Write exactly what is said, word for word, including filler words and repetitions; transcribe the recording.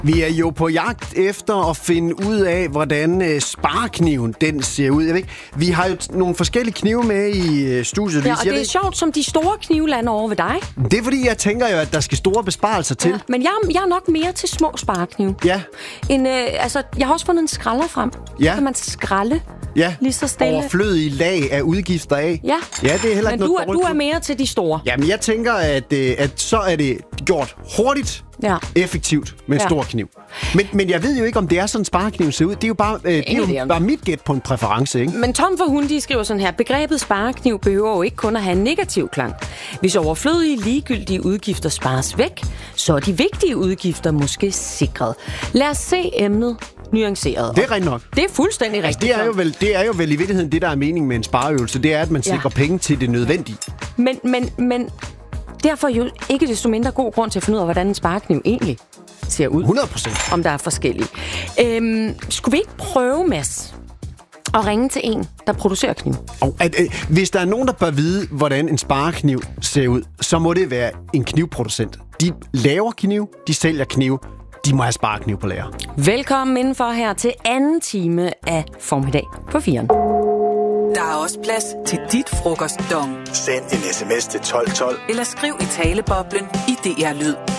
Vi er jo på jagt efter at finde ud af, hvordan øh, sparekniven den ser ud. Jeg ved ikke, vi har jo t- nogle forskellige knive med i øh, studiet. Ja, og det er sjovt, som de store knive lander over ved dig. Det er fordi, jeg tænker jo, at der skal store besparelser til. Ja, men jeg, jeg er nok mere til små spareknive. Ja. En, øh, altså, jeg har også fundet en skralder frem. Ja. Kan man skralde Ja, lige så stille? overflødige lag af udgifter af. Ja, ja det er heller men ikke du, noget er, du er mere til de store. Jamen, jeg tænker, at, øh, at så er det gjort hurtigt, ja. effektivt med en ja. stor kniv. Men, men jeg ved jo ikke, om det er sådan, en sparekniv ser ud. Det er jo bare, øh, det er jo bare mit gæt på en præference, ikke? Men Tom for Hundi skriver sådan her: begrebet sparekniv behøver jo ikke kun at have en negativ klang. Hvis overflødige, ligegyldige udgifter spares væk, så er de vigtige udgifter måske sikret. Lad os se emnet nuanceret. Det er rent nok. Det er fuldstændig altså, rigtigt. Det er, jo vel, det er jo vel i virkeligheden det, der er meningen med en spareøvelse. Det er, at man sikrer ja. penge til det nødvendige. Men, men, men derfor jo ikke desto mindre god grund til at finde ud af, hvordan en sparekniv egentlig ser ud. hundrede procent. Om der er forskellige. Øhm, skulle vi ikke prøve, Mads, at ringe til en, der producerer kniv? Og at, øh, hvis der er nogen, der bør vide, hvordan en sparekniv ser ud, så må det være en knivproducent. De laver kniv, de sælger kniv. De må have sparekniv på lager. Velkommen indenfor her til anden time af Formiddag på firen. Der er også plads til dit frokostdong. Send en sms til tolv tolv. Eller skriv i taleboblen i D R Lyd.